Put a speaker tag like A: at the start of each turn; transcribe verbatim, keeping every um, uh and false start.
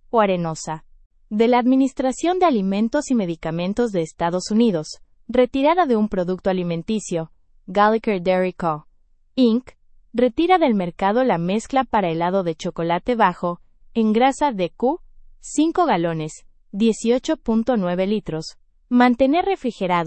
A: o arenosa. De la Administración de Alimentos y Medicamentos de Estados Unidos, retirada de un producto alimenticio, Gallagher Dairy Co. incorporated, retira del mercado la mezcla para helado de chocolate bajo, en grasa de Q, cinco galones, dieciocho punto nueve litros. Mantener refrigerado